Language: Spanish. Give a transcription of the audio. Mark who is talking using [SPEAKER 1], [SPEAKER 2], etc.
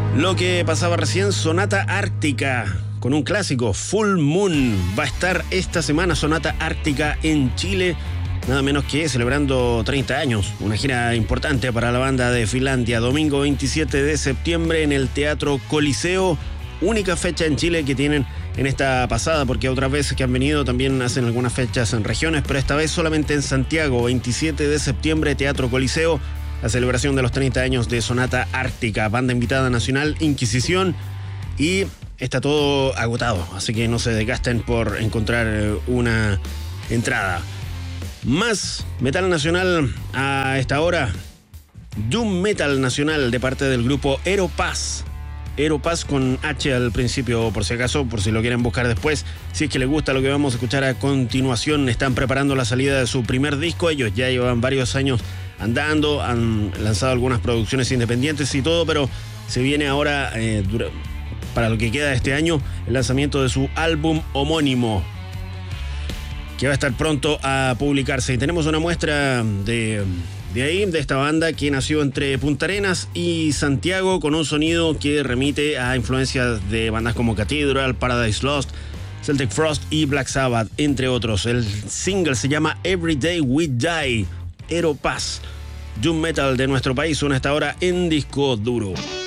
[SPEAKER 1] Lo que pasaba recién, Sonata Ártica, con un clásico, Full Moon. Va a estar esta semana Sonata Ártica en Chile, nada menos que celebrando 30 años. Una gira importante para la banda de Finlandia. Domingo 27 de septiembre en el Teatro Coliseo. Única fecha en Chile que tienen en esta pasada, porque otras veces que han venido también hacen algunas fechas en regiones, pero esta vez solamente en Santiago. 27 de septiembre, Teatro Coliseo. La celebración de los 30 años de Sonata Ártica. Banda invitada nacional, Inquisición. Y está todo agotado, así que no se desgasten por encontrar una entrada. Más metal nacional a esta hora. Doom Metal nacional de parte del grupo Aeropass. Aeropass con H al principio, por si acaso, por si lo quieren buscar después. Si es que les gusta lo que vamos a escuchar a continuación, están preparando la salida de su primer disco. Ellos ya llevan varios años andando, han lanzado algunas producciones independientes y todo, pero se viene ahora, para lo que queda de este año, el lanzamiento de su álbum homónimo, que va a estar pronto a publicarse. Y tenemos una muestra de esta banda que nació entre Punta Arenas y Santiago, con un sonido que remite a influencias de bandas como Cathedral, Paradise Lost, Celtic Frost y Black Sabbath, entre otros. El single se llama Every Day We Die. Aeropass, Doom Metal de nuestro país, suena hasta ahora en Disco Duro.